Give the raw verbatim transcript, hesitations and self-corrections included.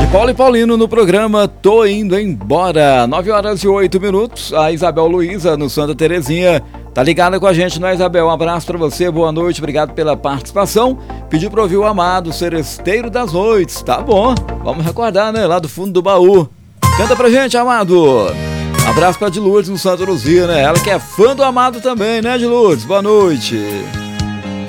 Paulo e Paulino no programa Tô Indo Embora. nove horas e oito minutos. A Isabel Luiza no Santa Terezinha tá ligada com a gente, não é, Isabel? Um abraço pra você, boa noite, obrigado pela participação. Pediu pra ouvir o Amado, Seresteiro das Noites. Tá bom, vamos recordar, né? Lá do fundo do baú. Canta pra gente, Amado. Abraço pra de Lourdes no Santa Luzia, né? Ela que é fã do Amado também, né, de Lourdes? Boa noite.